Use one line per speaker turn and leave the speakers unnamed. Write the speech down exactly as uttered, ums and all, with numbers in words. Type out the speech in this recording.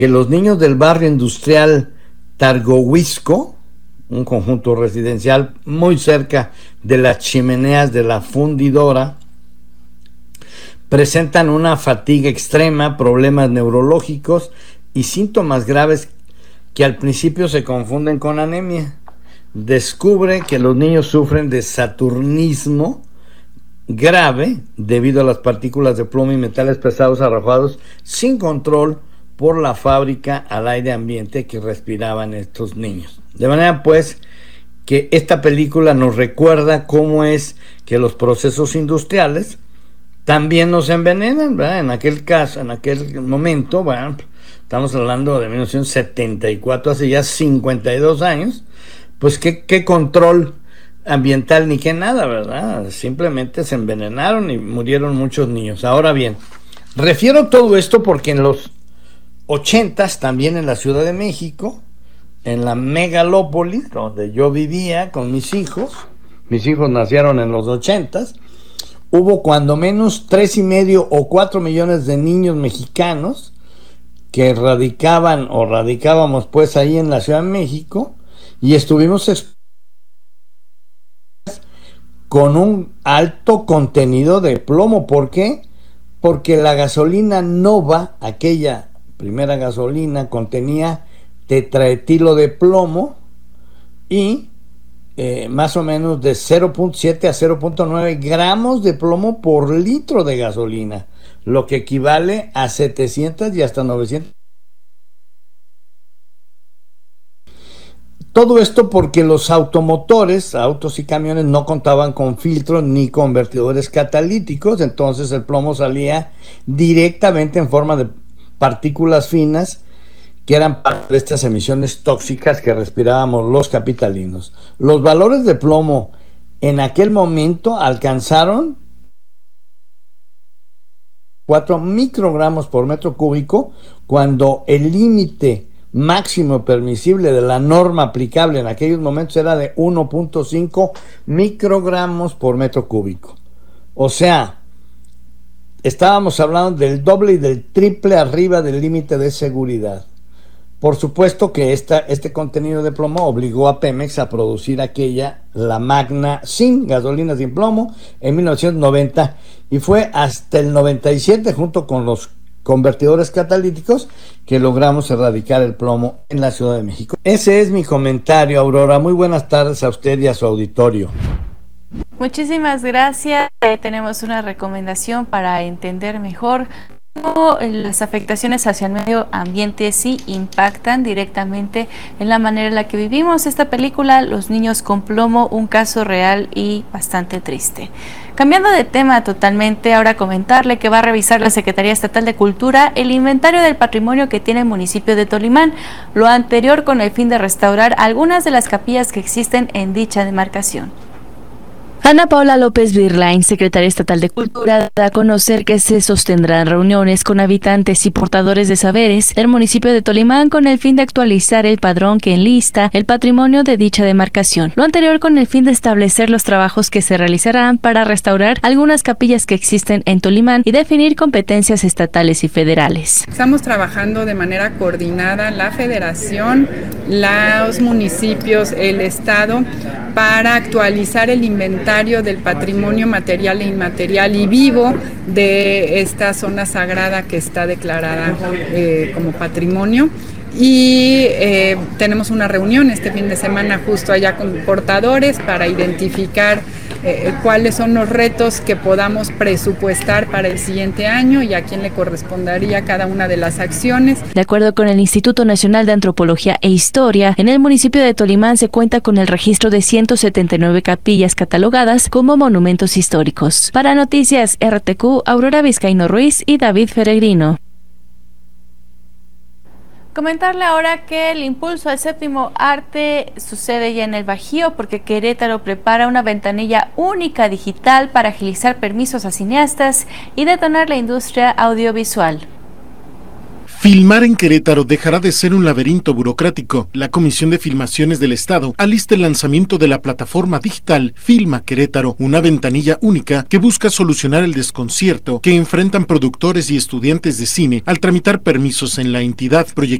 que los niños del barrio industrial Targowisco, un conjunto residencial muy cerca de las chimeneas de la fundidora, presentan una fatiga extrema, problemas neurológicos y síntomas graves que al principio se confunden con anemia. Descubre que los niños sufren de saturnismo grave debido a las partículas de plomo y metales pesados arrojados sin control por la fábrica al aire ambiente que respiraban estos niños. De manera pues que esta película nos recuerda cómo es que los procesos industriales también nos envenenan, ¿verdad? En aquel caso, en aquel momento, bueno, estamos hablando de mil novecientos setenta y cuatro, hace ya cincuenta y dos años, pues qué, qué control ambiental ni qué nada, ¿verdad? Simplemente se envenenaron y murieron muchos niños. Ahora bien, refiero todo esto porque en los ochentas, también en la Ciudad de México, en la megalópolis donde yo vivía con mis hijos, mis hijos nacieron en los ochentas, hubo cuando menos tres y medio o cuatro millones de niños mexicanos que radicaban o radicábamos pues ahí en la Ciudad de México y estuvimos expuestos con un alto contenido de plomo. ¿Por qué? Porque la gasolina Nova, aquella primera gasolina, contenía tetraetilo de plomo y eh, más o menos de cero punto siete a cero punto nueve gramos de plomo por litro de gasolina, lo que equivale a setecientos y hasta novecientos. Todo esto porque los automotores, autos y camiones, no contaban con filtros ni convertidores catalíticos, entonces el plomo salía directamente en forma de partículas finas que eran parte de estas emisiones tóxicas que respirábamos los capitalinos. Los valores de plomo en aquel momento alcanzaron cuatro microgramos por metro cúbico, cuando el límite máximo permisible de la norma aplicable en aquellos momentos era de uno punto cinco microgramos por metro cúbico. O sea, estábamos hablando del doble y del triple arriba del límite de seguridad. Por supuesto que esta, este contenido de plomo obligó a Pemex a producir aquella, la Magna sin gasolina sin plomo, en mil novecientos noventa, y fue hasta el noventa y siete, junto con los convertidores catalíticos, que logramos erradicar el plomo en la Ciudad de México. Ese es mi comentario, Aurora. Muy buenas tardes a usted y a su auditorio.
Muchísimas gracias. Eh, tenemos una recomendación para entender mejor cómo las afectaciones hacia el medio ambiente sí impactan directamente en la manera en la que vivimos. Esta película, Los niños con plomo, un caso real y bastante triste. Cambiando de tema totalmente, ahora comentarle que va a revisar la Secretaría Estatal de Cultura el inventario del patrimonio que tiene el municipio de Tolimán, lo anterior con el fin de restaurar algunas de las capillas que existen en dicha demarcación. Ana Paula López Virlain, secretaria estatal de Cultura, da a conocer que se sostendrán reuniones con habitantes y portadores de saberes del municipio de Tolimán con el fin de actualizar el padrón que enlista el patrimonio de dicha demarcación. Lo anterior con el fin de establecer los trabajos que se realizarán para restaurar algunas capillas que existen en Tolimán y definir competencias estatales y federales.
Estamos trabajando de manera coordinada la federación, los municipios, el estado, para actualizar el inventario del patrimonio material e inmaterial y vivo de esta zona sagrada que está declarada eh, como patrimonio. Y eh, tenemos una reunión este fin de semana justo allá con portadores para identificar eh, cuáles son los retos que podamos presupuestar para el siguiente año y a quién le correspondería cada una de las acciones.
De acuerdo con el Instituto Nacional de Antropología e Historia, en el municipio de Tolimán se cuenta con el registro de ciento setenta y nueve capillas catalogadas como monumentos históricos. Para Noticias R T Q, Aurora Vizcaíno Ruiz y David Feregrino. Comentarle ahora que el impulso al séptimo arte sucede ya en el Bajío, porque Querétaro prepara una ventanilla única digital para agilizar permisos a cineastas y detonar la industria audiovisual.
Filmar en Querétaro dejará de ser un laberinto burocrático. La Comisión de Filmaciones del Estado alista el lanzamiento de la plataforma digital Filma Querétaro, una ventanilla única que busca solucionar el desconcierto que enfrentan productores y estudiantes de cine al tramitar permisos en la entidad.